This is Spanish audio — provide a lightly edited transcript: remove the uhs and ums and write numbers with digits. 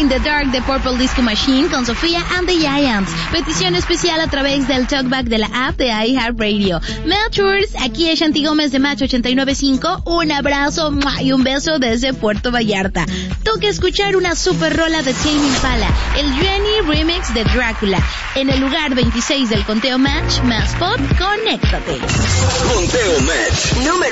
in the Dark de Purple Disco Machine con Sofía and the Giants. Petición especial a través del talkback de la app de iHeartRadio. Melchors, aquí es Shanti Gómez de Match 89.5. Un abrazo y un beso desde Puerto Vallarta. Toca escuchar una super rola de Tame Impala, el Jenny Remix de Drácula. En el lugar 26 del conteo Match más pop, conéctate. Conteo Match número